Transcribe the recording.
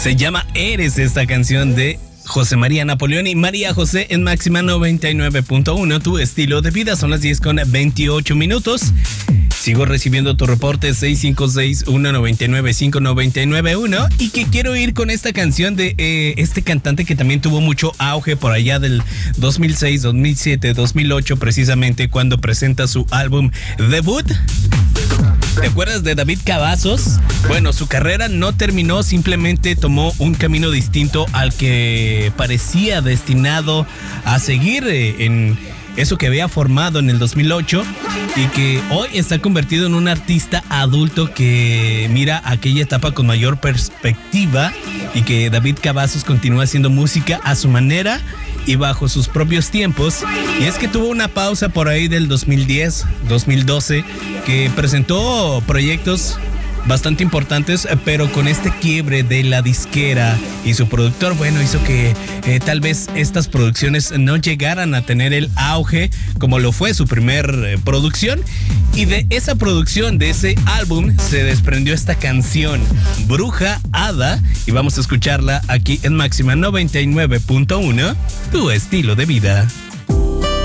Se llama Eres, esta canción de José María Napoleón y María José en Máxima 99.1, tu estilo de vida. Son las 10:28. Sigo recibiendo tu reporte 656-199-5991 y que quiero ir con esta canción de este cantante que también tuvo mucho auge por allá del 2006, 2007, 2008, precisamente cuando presenta su álbum debut. ¿Te acuerdas de David Cavazos? Bueno, su carrera no terminó, simplemente tomó un camino distinto al que parecía destinado a seguir en eso que había formado en el 2008 y que hoy está convertido en un artista adulto que mira aquella etapa con mayor perspectiva y que David Cavazos continúa haciendo música a su manera y bajo sus propios tiempos. Y es que tuvo una pausa por ahí del 2010, 2012, que presentó proyectos bastante importantes, pero con este quiebre de la disquera y su productor, bueno, hizo que tal vez estas producciones no llegaran a tener el auge como lo fue su primer producción. Y de esa producción, de ese álbum, se desprendió esta canción, Bruja Hada, y vamos a escucharla aquí en Máxima 99.1, tu estilo de vida.